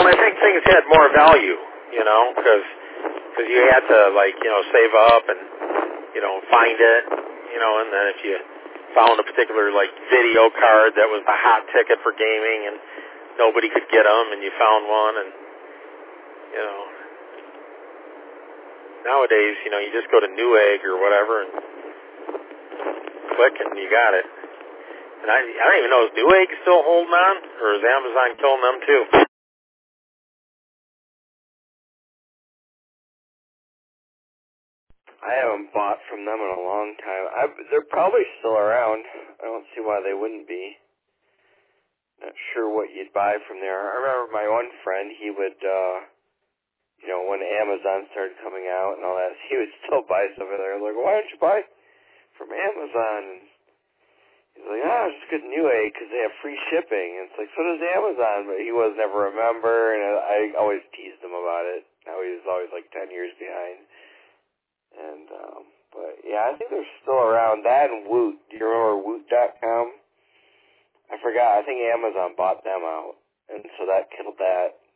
I think things had more value, because you had to, save up and, find it, and then if you found a particular, video card that was a hot ticket for gaming and nobody could get them, and you found one, and, nowadays, you just go to Newegg or whatever and click and you got it. And I don't even know, is Newegg still holding on, or is Amazon killing them too? I haven't bought from them in a long time. They're probably still around. I don't see why they wouldn't be. Not sure what you'd buy from there. I remember my one friend, he would, when Amazon started coming out and all that, he would still buy stuff there. I was like, why don't you buy from Amazon? And he's like, just get Newegg because they have free shipping. And it's like, so does Amazon. But he was never a member, and I always teased him about it. Now he's always 10 years behind. And, but yeah, I think they're still around. That and Woot. Do you remember Woot.com? I forgot. I think Amazon bought them out. And so that killed that.